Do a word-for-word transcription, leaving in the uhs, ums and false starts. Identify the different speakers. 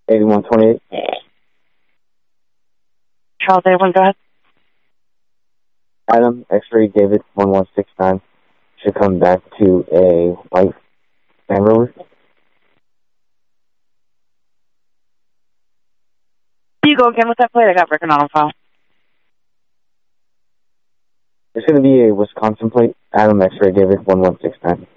Speaker 1: eighty-one twenty-eight.
Speaker 2: Charles, everyone, go ahead.
Speaker 1: Adam, X-ray David one one six nine. Should come back to a white Land Rover.
Speaker 2: You go again with that plate. I got Rick on file.
Speaker 1: It's going to be a Wisconsin plate. Adam, X-ray David one one six nine.